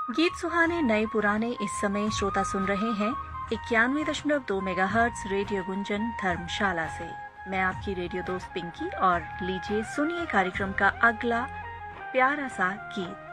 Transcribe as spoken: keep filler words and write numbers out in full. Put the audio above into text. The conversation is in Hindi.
गीत सुहाने नए पुराने इस समय श्रोता सुन रहे हैं इक्यानवे दशमलव दो मेगा हर्ट्ज रेडियो गुंजन धर्मशाला से। मैं आपकी रेडियो दोस्त पिंकी और लीजिए सुनिए कार्यक्रम का अगला प्यारा सा गीत।